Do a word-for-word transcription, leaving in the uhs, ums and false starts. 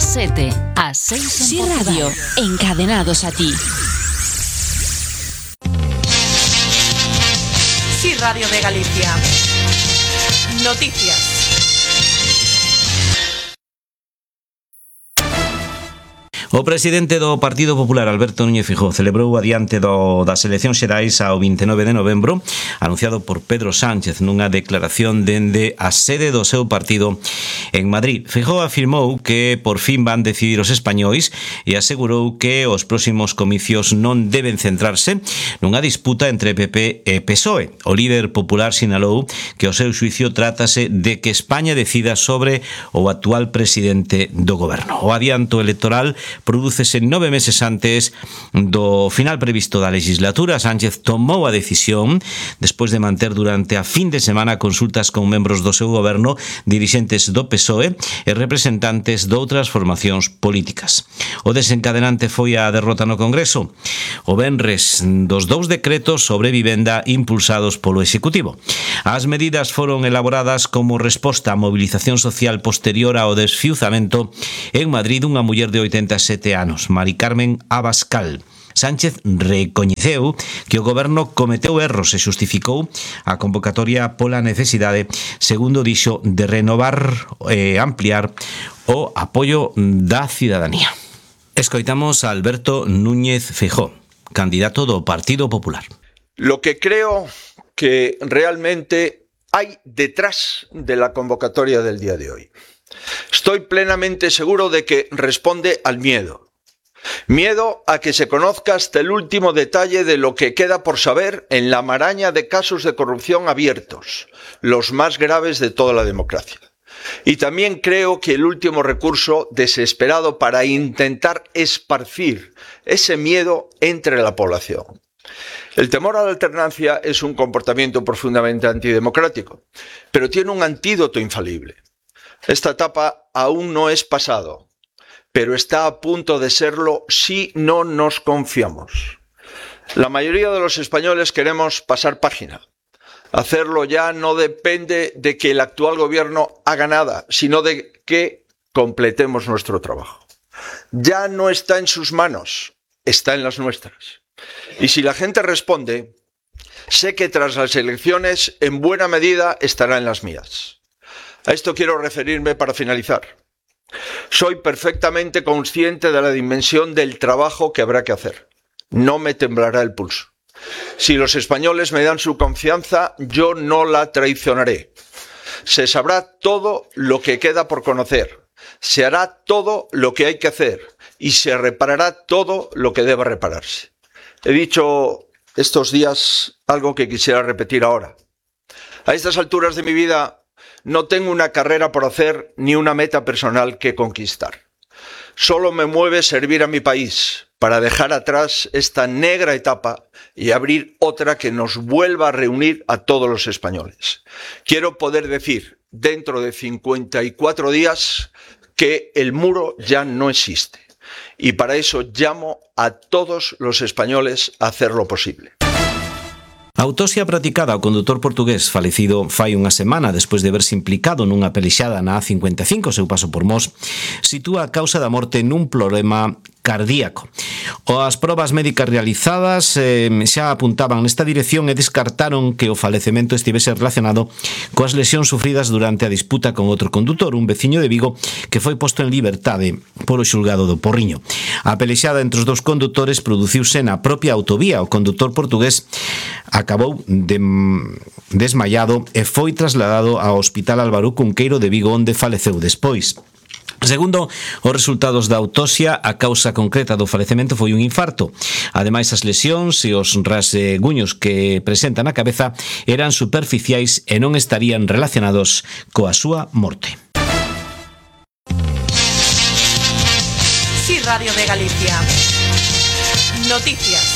sete, ás seis en Si Portugal. Radio, encadenados a ti. Si Radio de Galicia. Noticias. O presidente do Partido Popular, Alberto Núñez Feijóo, celebrou adiante do, das eleccións xerais ao vinte e nove de novembro, anunciado por Pedro Sánchez nunha declaración dende a sede do seu partido en Madrid. Feijóo afirmou que por fin van decidir os españois e asegurou que os próximos comicios non deben centrarse nunha disputa entre P P e P S O E. O líder popular sinalou que o seu xuicio trátase de que España decida sobre o actual presidente do goberno. O adianto electoral prodúcese nove meses antes do final previsto da legislatura. Sánchez tomou a decisión despois de manter durante a fin de semana consultas con membros do seu goberno, dirixentes do P S O E e representantes doutras formacións políticas. O desencadenante foi a derrota no Congreso o venres dos dous decretos sobre vivenda impulsados polo Executivo. As medidas foron elaboradas como resposta á movilización social posterior ao desfiuzamento en Madrid dunha muller de oitenta e sete anos, Mari Carmen Abascal. Sánchez recoñeceu que o goberno cometeu erros e xustificou a convocatoria pola necesidade, segundo dixo, de renovar e ampliar o apoio da cidadanía. Escoitamos a Alberto Núñez Feijóo, candidato do Partido Popular. Lo que creo que realmente hay detrás de la convocatoria del día de hoy. Estoy plenamente seguro de que responde al miedo. Miedo a que se conozca hasta el último detalle de lo que queda por saber en la maraña de casos de corrupción abiertos, los más graves de toda la democracia. Y también creo que el último recurso desesperado para intentar esparcir ese miedo entre la población. El temor a la alternancia es un comportamiento profundamente antidemocrático, pero tiene un antídoto infalible. Esta etapa aún no es pasado, pero está a punto de serlo si no nos confiamos. La mayoría de los españoles queremos pasar página. Hacerlo ya no depende de que el actual gobierno haga nada, sino de que completemos nuestro trabajo. Ya no está en sus manos, está en las nuestras. Y si la gente responde, sé que tras las elecciones en buena medida estará en las mías. A esto quiero referirme para finalizar. Soy perfectamente consciente de la dimensión del trabajo que habrá que hacer. No me temblará el pulso. Si los españoles me dan su confianza, yo no la traicionaré. Se sabrá todo lo que queda por conocer. Se hará todo lo que hay que hacer. Y se reparará todo lo que deba repararse. He dicho estos días algo que quisiera repetir ahora. A estas alturas de mi vida, no tengo una carrera por hacer ni una meta personal que conquistar. Solo me mueve servir a mi país para dejar atrás esta negra etapa y abrir otra que nos vuelva a reunir a todos los españoles. Quiero poder decir dentro de cincuenta y cuatro días que el muro ya no existe. Y para eso llamo a todos los españoles a hacer lo posible. A autopsia praticada ao condutor portugués falecido fai unha semana despois de verse implicado nunha pelexada na A cincuenta e cinco, seu paso por Mos, sitúa a causa da morte nun problema cardíaco. As probas médicas realizadas eh, xa apuntaban nesta dirección e descartaron que o falecemento estivese relacionado coas lesións sufridas durante a disputa con outro condutor, un veciño de Vigo que foi posto en liberdade polo xulgado do Porriño. A pelexada entre os dous condutores produciuse na propia autovía. O condutor portugués acabou de, desmayado e foi trasladado ao Hospital Álvaro Cunqueiro de Vigo, onde faleceu despois. Segundo os resultados da autopsia, a causa concreta do falecemento foi un infarto. Ademais, as lesións e os rasguños que presenta na cabeza eran superficiais e non estarían relacionados coa súa morte. Si Radio de Galicia. Noticias.